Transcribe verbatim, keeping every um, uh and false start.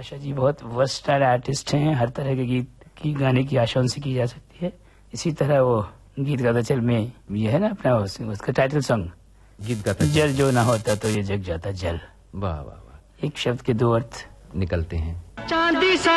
आशा जी बहुत versatile artist हैं, हर तरह के गीत की गाने की आशा उनसे की जा सकती है। इसी तरह वो गीत गाता चल में ये है ना अपना उस, उसका टाइटल सॉन्ग गीत गाता जल जो ना होता तो ये जग जाता जल। वाह वाह वाह, एक शब्द के दो अर्थ निकलते हैं। चांदी सा